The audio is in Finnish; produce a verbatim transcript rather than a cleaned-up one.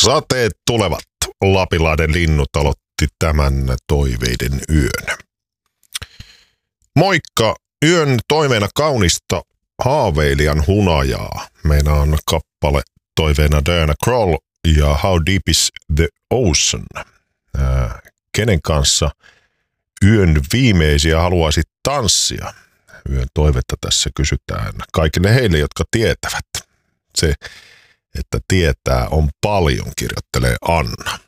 Sateet tulevat. Lapinlahden linnut aloitti tämän toiveiden yön. Moikka! Yön toiveena kaunista haaveilijan hunajaa. Meillä on kappale toiveena Diana Krall ja How Deep is the Ocean. Ää, kenen kanssa yön viimeisiä haluaisit tanssia? Yön toivetta tässä kysytään kaikille heille, jotka tietävät. Se, että tietää on paljon, kirjoittelee Anna.